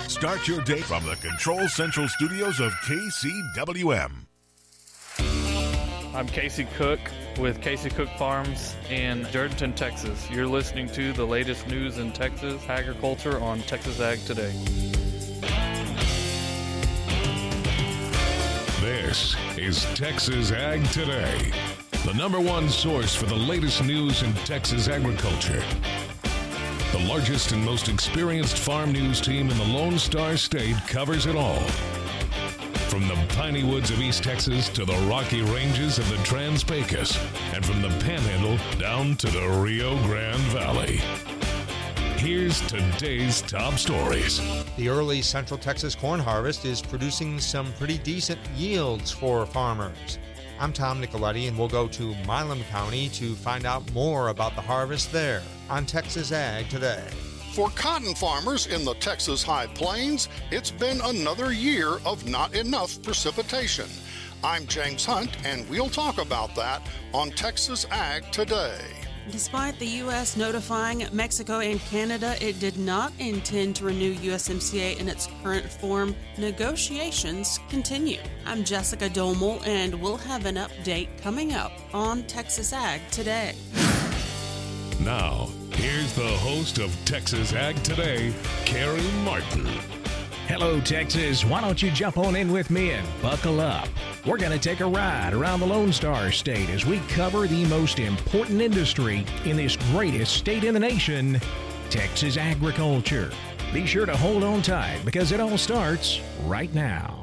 Start your day from the Control Central studios of KCWM. I'm Casey Cook with Casey Cook Farms in Jourdanton, Texas. You're listening to the latest news in Texas agriculture on Texas Ag Today. This is Texas Ag Today, the number one source for the latest news in Texas agriculture. The largest and most experienced farm news team in the Lone Star State covers it all. From the piney woods of East Texas to the rocky ranges of the Trans-Pecos, and from the Panhandle down to the Rio Grande Valley. Here's today's top stories. The early Central Texas corn harvest is producing some pretty decent yields for farmers. I'm Tom Nicoletti, and we'll go to Milam County to find out more about the harvest there on Texas Ag Today. For cotton farmers in the Texas High Plains, it's been another year of not enough precipitation. I'm James Hunt, and we'll talk about that on Texas Ag Today. Despite the U.S. notifying Mexico and Canada it did not intend to renew USMCA in its current form, negotiations continue. I'm Jessica Domel, and we'll have an update coming up on Texas Ag Today. Now, here's the host of Texas Ag Today, Carrie Martin. Hello, Texas. Why don't you jump on in with me and buckle up? We're going to take a ride around the Lone Star State as we cover the most important industry in this greatest state in the nation, Texas agriculture. Be sure to hold on tight because it all starts right now.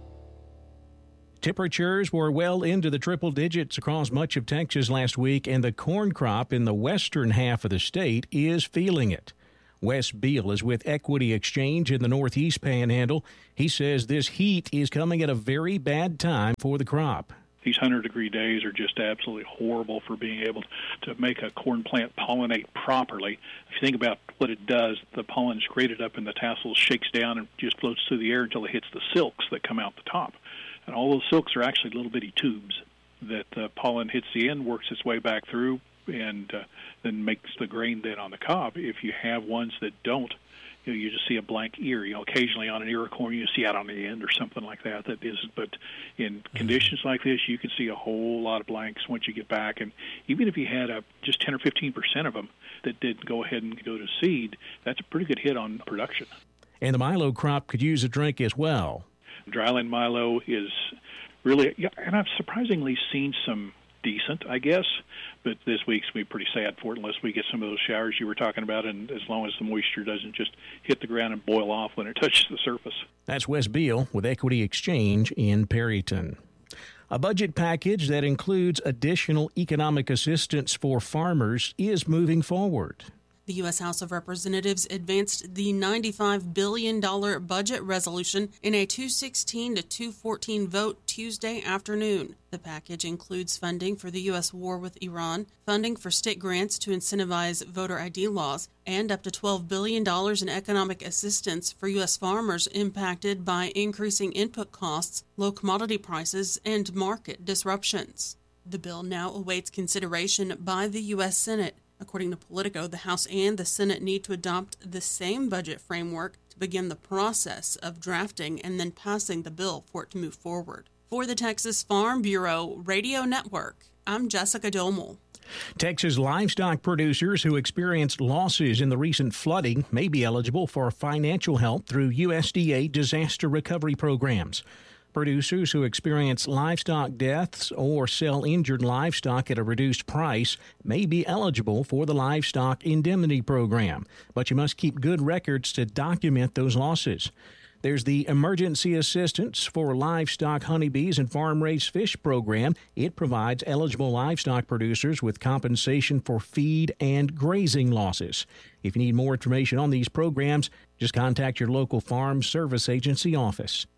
Temperatures were well into the triple digits across much of Texas last week, and the corn crop in the western half of the state is feeling it. Wes Beal is with Equity Exchange in the Northeast Panhandle. He says this heat is coming at a very bad time for the crop. These 100-degree days are just absolutely horrible for being able to make a corn plant pollinate properly. If you think about what it does, the pollen is created up in the tassels, shakes down, and just floats through the air until it hits the silks that come out the top. And all those silks are actually little bitty tubes that the pollen hits the end, works its way back through, and then makes the grain then on the cob. If you have ones that don't, you just see a blank ear. Occasionally on an ear of corn you see out on the end or something like that. But in conditions like this, you can see a whole lot of blanks once you get back. And even if you had just 10 or 15% of them that did go ahead and go to seed, that's a pretty good hit on production. And the milo crop could use a drink as well. Dryland milo is really, and I've surprisingly seen some decent, I guess, but this week's going to be pretty sad for it unless we get some of those showers you were talking about, and as long as the moisture doesn't just hit the ground and boil off when it touches the surface. That's Wes Beal with Equity Exchange in Perryton. A budget package that includes additional economic assistance for farmers is moving forward. The U.S. House of Representatives advanced the $95 billion budget resolution in a 216 to 214 vote Tuesday afternoon. The package includes funding for the U.S. war with Iran, funding for state grants to incentivize voter ID laws, and up to $12 billion in economic assistance for U.S. farmers impacted by increasing input costs, low commodity prices, and market disruptions. The bill now awaits consideration by the U.S. Senate. According to Politico, the House and the Senate need to adopt the same budget framework to begin the process of drafting and then passing the bill for it to move forward. For the Texas Farm Bureau Radio Network, I'm Jessica Domel. Texas livestock producers who experienced losses in the recent flooding may be eligible for financial help through USDA disaster recovery programs. Producers who experience livestock deaths or sell injured livestock at a reduced price may be eligible for the Livestock Indemnity Program, but you must keep good records to document those losses. There's the Emergency Assistance for Livestock Honeybees and Farm-Raised Fish program. It provides eligible livestock producers with compensation for feed and grazing losses. If you need more information on these programs, just contact your local Farm Service Agency office.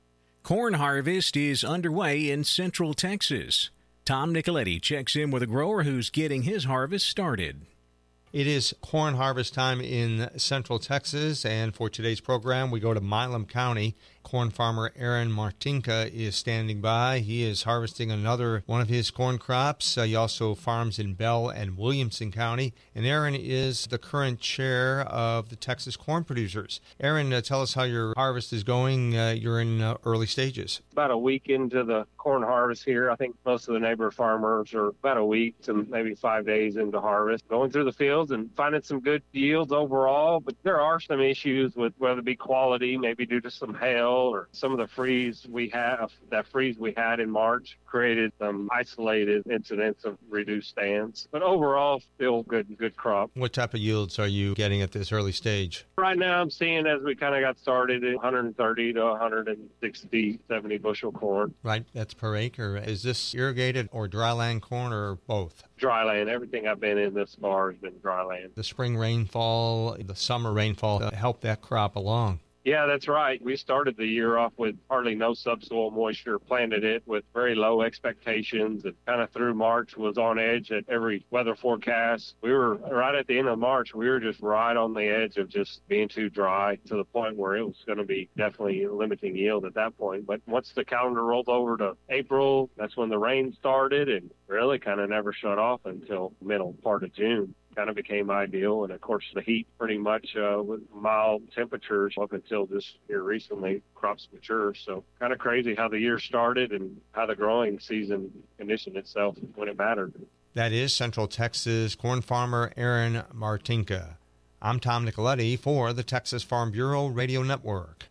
Corn harvest is underway in Central Texas. Tom Nicoletti checks in with a grower who's getting his harvest started. It is corn harvest time in Central Texas, and for today's program, we go to Milam County. Corn farmer Aaron Martinka is standing by. He is harvesting another one of his corn crops. He also farms in Bell and Williamson County, and Aaron is the current chair of the Texas Corn Producers. Aaron, tell us how your harvest is going. You're in early stages. About a week into the corn harvest here. I think most of the neighbor farmers are about a week to maybe 5 days into harvest, going through the fields and finding some good yields overall. But there are some issues with whether it be quality, maybe due to some hail or some of the freeze we had in March created some isolated incidents of reduced stands. But overall, still good crop. What type of yields are you getting at this early stage? Right now, I'm seeing as we kind of got started, 130 to 160, 70 bushel corn. Right, that's per acre. Is this irrigated or dryland corn or both? Dryland. Everything I've been in this far has been dryland. The spring rainfall, the summer rainfall helped that crop along. Yeah, that's right. We started the year off with hardly no subsoil moisture, planted it with very low expectations, and kind of through March was on edge at every weather forecast. We were right at the end of March. We were just right on the edge of just being too dry to the point where it was going to be definitely limiting yield at that point. But once the calendar rolled over to April, that's when the rain started and really kind of never shut off until middle part of June. Kind of became ideal, and of course the heat pretty much with mild temperatures up until just here recently crops mature. So kind of crazy how the year started and how the growing season conditioned itself when it mattered. That is Central Texas corn farmer Aaron Martinka. I'm Tom Nicoletti for the Texas Farm Bureau Radio Network.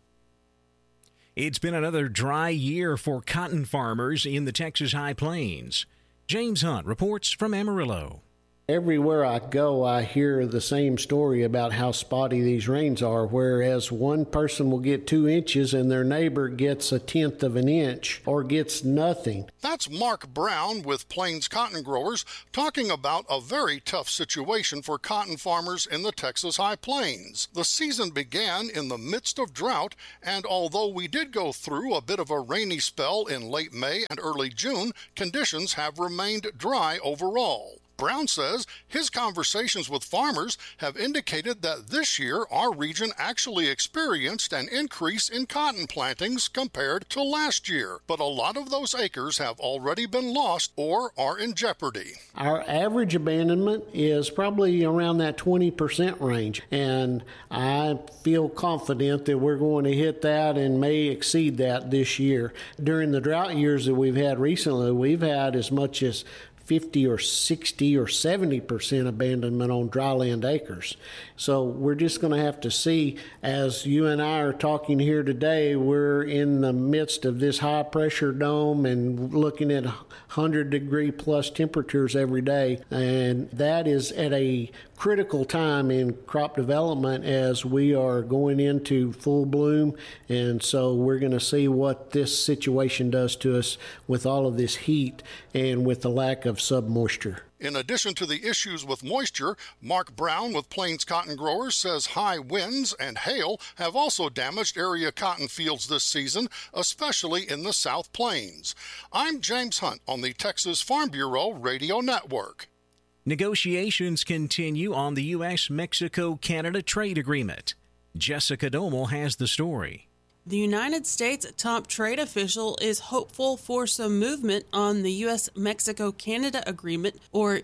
It's been another dry year for cotton farmers in the Texas High Plains. James Hunt reports from Amarillo. Everywhere I go, I hear the same story about how spotty these rains are, whereas one person will get 2 inches and their neighbor gets 1/10 of an inch or gets nothing. That's Mark Brown with Plains Cotton Growers talking about a very tough situation for cotton farmers in the Texas High Plains. The season began in the midst of drought, and although we did go through a bit of a rainy spell in late May and early June, conditions have remained dry overall. Brown says his conversations with farmers have indicated that this year our region actually experienced an increase in cotton plantings compared to last year, but a lot of those acres have already been lost or are in jeopardy. Our average abandonment is probably around that 20% range, and I feel confident that we're going to hit that and may exceed that this year. During the drought years that we've had recently, we've had as much as 50 or 60 or 70% abandonment on dryland acres. So we're just going to have to see, as you and I are talking here today, we're in the midst of this high pressure dome and looking at 100-degree plus temperatures every day. And that is at a critical time in crop development as we are going into full bloom. And so we're going to see what this situation does to us with all of this heat and with the lack of submoisture. In addition to the issues with moisture, Mark Brown with Plains Cotton Growers says high winds and hail have also damaged area cotton fields this season, especially in the South Plains. I'm James Hunt on the Texas Farm Bureau Radio Network. Negotiations continue on the U.S.-Mexico-Canada trade agreement. Jessica Domel has the story. The United States top trade official is hopeful for some movement on the U.S.-Mexico-Canada agreement, or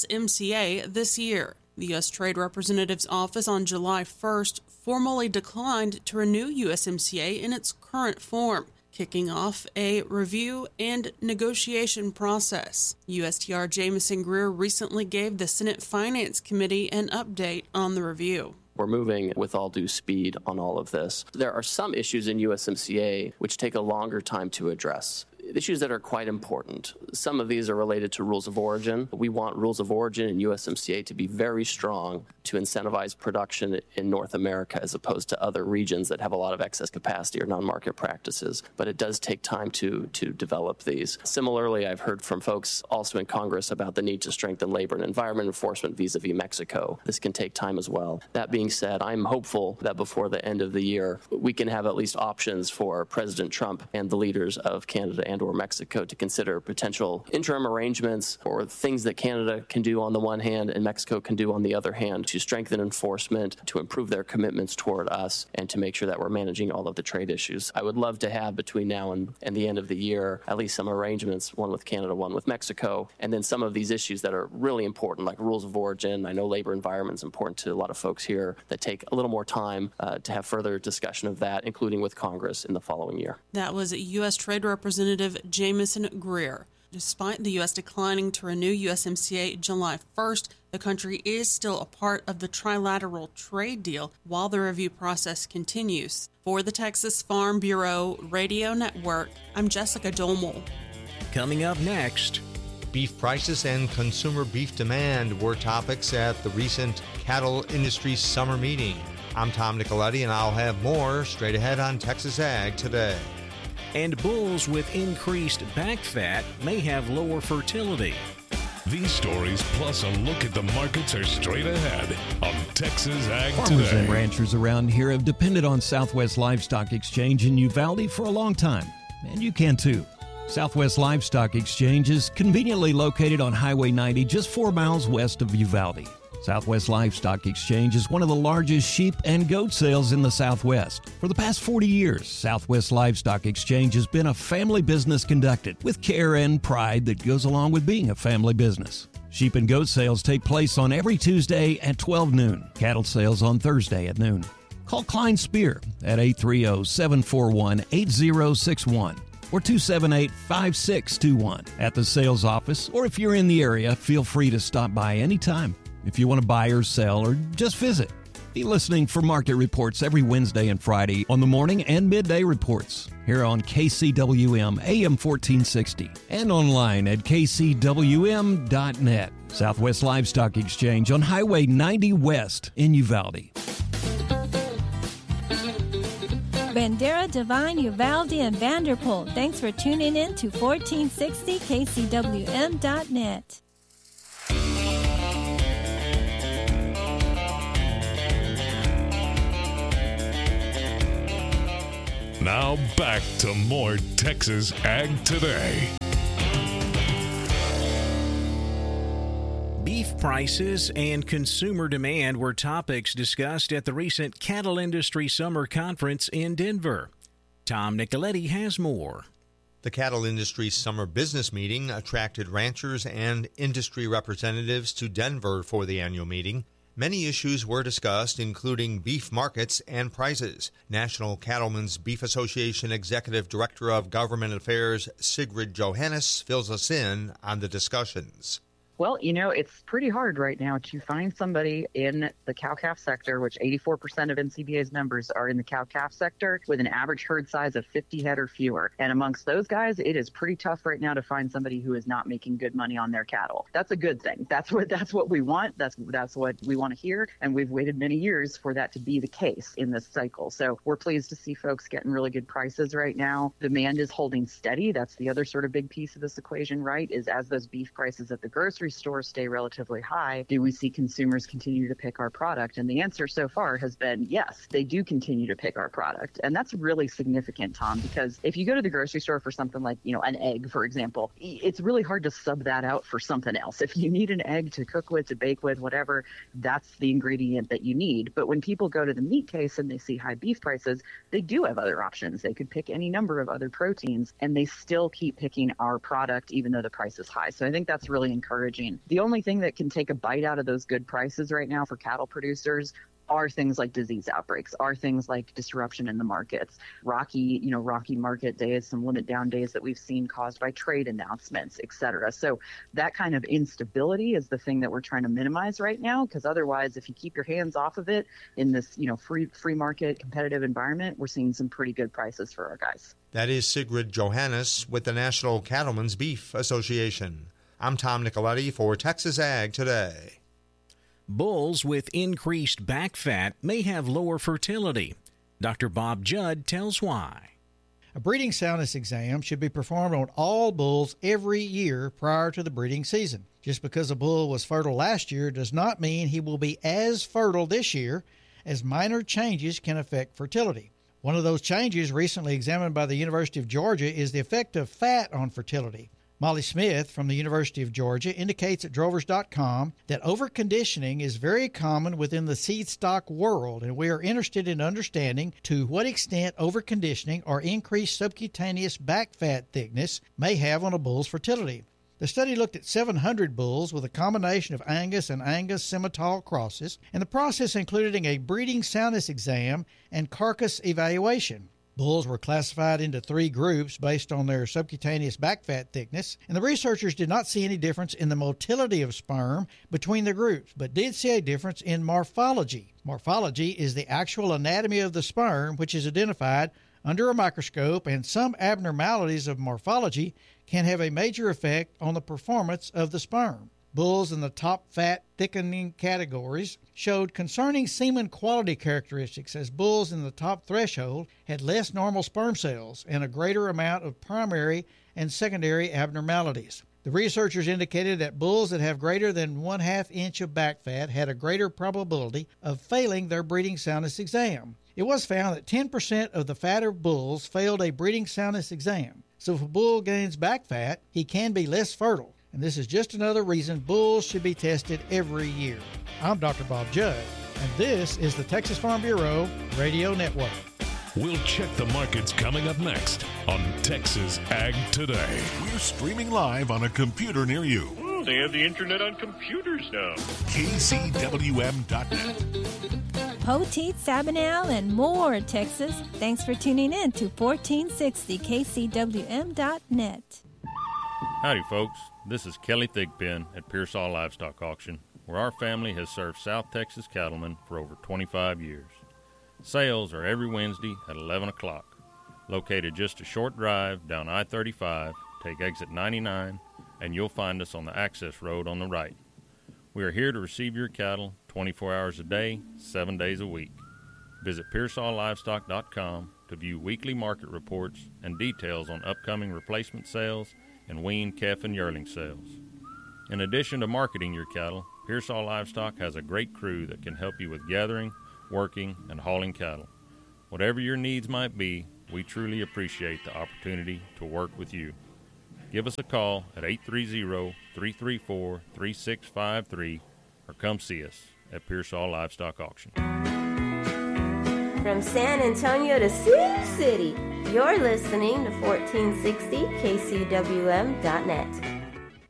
USMCA, this year. The U.S. Trade Representative's office on July 1st formally declined to renew USMCA in its current form, kicking off a review and negotiation process. USTR Jamison Greer recently gave the Senate Finance Committee an update on the review. We're moving with all due speed on all of this. There are some issues in USMCA which take a longer time to address. Issues that are quite important. Some of these are related to rules of origin. We want rules of origin in USMCA to be very strong to incentivize production in North America as opposed to other regions that have a lot of excess capacity or non-market practices. But it does take time to develop these. Similarly, I've heard from folks also in Congress about the need to strengthen labor and environment enforcement vis-a-vis Mexico. This can take time as well. That being said, I'm hopeful that before the end of the year, we can have at least options for President Trump and the leaders of Canada and and or Mexico to consider potential interim arrangements or things that Canada can do on the one hand and Mexico can do on the other hand to strengthen enforcement, to improve their commitments toward us, and to make sure that we're managing all of the trade issues. I would love to have between now and the end of the year at least some arrangements, one with Canada, one with Mexico, and then some of these issues that are really important, like rules of origin. I know labor environment is important to a lot of folks here, that take a little more time to have further discussion of that, including with Congress in the following year. That was U.S. Trade Representative Jamieson Greer. Despite the U.S. declining to renew USMCA July 1st, the country is still a part of the trilateral trade deal while the review process continues. For the Texas Farm Bureau Radio Network, I'm Jessica Domel. Coming up next, beef prices and consumer beef demand were topics at the recent cattle industry summer meeting. I'm Tom Nicoletti, and I'll have more straight ahead on Texas Ag Today. And bulls with increased back fat may have lower fertility. These stories, plus a look at the markets, are straight ahead on Texas Ag Farmers Today. and ranchers around here have depended on Southwest Livestock Exchange in Uvalde for a long time, and you can too. Southwest Livestock Exchange is conveniently located on Highway 90, just 4 miles west of Uvalde. Southwest Livestock Exchange is one of the largest sheep and goat sales in the Southwest. For the past 40 years, Southwest Livestock Exchange has been a family business conducted with care and pride that goes along with being a family business. Sheep and goat sales take place on every Tuesday at 12 noon. Cattle sales on Thursday at noon. Call Klein Spear at 830-741-8061. or 278-5621 at the sales office, or if you're in the area, feel free to stop by anytime if you want to buy or sell or just visit. Be listening for market reports every Wednesday and Friday on the morning and midday reports here on KCWM AM 1460 and online at kcwm.net. Southwest Livestock Exchange on Highway 90 West in Uvalde. Bandera, Divine, Uvalde, and Vanderpool. Thanks for tuning in to 1460 KCWM.net. Now back to more Texas Ag Today. Beef prices and consumer demand were topics discussed at the recent Cattle Industry Summer Conference in Denver. Tom Nicoletti has more. The Cattle Industry Summer Business Meeting attracted ranchers and industry representatives to Denver for the annual meeting. Many issues were discussed, including beef markets and prices. National Cattlemen's Beef Association Executive Director of Government Affairs Sigrid Johannes fills us in on the discussions. Well, you know, it's pretty hard right now to find somebody in the cow-calf sector, which 84% of NCBA's members are in the cow-calf sector, with an average herd size of 50 head or fewer. And amongst those guys, it is pretty tough right now to find somebody who is not making good money on their cattle. That's a good thing. That's what we want. That's what we want to hear. And we've waited many years for that to be the case in this cycle. So we're pleased to see folks getting really good prices right now. Demand is holding steady. That's the other sort of big piece of this equation, right, is as those beef prices at the grocery stores stay relatively high, do we see consumers continue to pick our product? And the answer so far has been yes, they do continue to pick our product. And that's really significant, Tom, because if you go to the grocery store for something like, you know, an egg, for example, it's really hard to sub that out for something else. If you need an egg to cook with, to bake with, whatever, that's the ingredient that you need. But when people go to the meat case and they see high beef prices, they do have other options. They could pick any number of other proteins, and they still keep picking our product even though the price is high. So I think that's really encouraging. The only thing that can take a bite out of those good prices right now for cattle producers are things like disease outbreaks, are things like disruption in the markets, rocky market days, some limit down days that we've seen caused by trade announcements, et cetera. So that kind of instability is the thing that we're trying to minimize right now, because otherwise, if you keep your hands off of it in this, free market competitive environment, we're seeing some pretty good prices for our guys. That is Sigrid Johannes with the National Cattlemen's Beef Association. I'm Tom Nicoletti for Texas Ag Today. Bulls with increased back fat may have lower fertility. Dr. Bob Judd tells why. A breeding soundness exam should be performed on all bulls every year prior to the breeding season. Just because a bull was fertile last year does not mean he will be as fertile this year, as minor changes can affect fertility. One of those changes recently examined by the University of Georgia is the effect of fat on fertility. Molly Smith from the University of Georgia indicates at Drovers.com that overconditioning is very common within the seed stock world, and we are interested in understanding to what extent overconditioning or increased subcutaneous back fat thickness may have on a bull's fertility. The study looked at 700 bulls with a combination of Angus and Angus Simmental crosses, and the process included a breeding soundness exam and carcass evaluation. Bulls were classified into 3 groups based on their subcutaneous back fat thickness, and the researchers did not see any difference in the motility of sperm between the groups, but did see a difference in morphology. Morphology is the actual anatomy of the sperm, which is identified under a microscope, and some abnormalities of morphology can have a major effect on the performance of the sperm. Bulls in the top fat thickening categories showed concerning semen quality characteristics, as bulls in the top threshold had less normal sperm cells and a greater amount of primary and secondary abnormalities. The researchers indicated that bulls that have greater than 1/2 inch of back fat had a greater probability of failing their breeding soundness exam. It was found that 10% of the fatter bulls failed a breeding soundness exam. So if a bull gains back fat, he can be less fertile. And this is just another reason bulls should be tested every year. I'm Dr. Bob Judd, and this is the Texas Farm Bureau Radio Network. We'll check the markets coming up next on Texas Ag Today. We're streaming live on a computer near you. Oh, they have the internet on computers now. KCWM.net. Poteet, Sabinal, and more, Texas. Thanks for tuning in to 1460 KCWM.net. Howdy, folks. This is Kelly Thigpen at Pearsall Livestock Auction, where our family has served South Texas cattlemen for over 25 years. Sales are every Wednesday at 11 o'clock. Located just a short drive down I-35, take exit 99, and you'll find us on the access road on the right. We are here to receive your cattle 24 hours a day, 7 days a week. Visit PearsallLivestock.com to view weekly market reports and details on upcoming replacement sales and weaned calf and yearling sales. In addition to marketing your cattle, Pearsall Livestock has a great crew that can help you with gathering, working, and hauling cattle. Whatever your needs might be, we truly appreciate the opportunity to work with you. Give us a call at 830-334-3653 or come see us at Pearsall Livestock Auction. From San Antonio to Sioux City, you're listening to 1460 KCWM.net.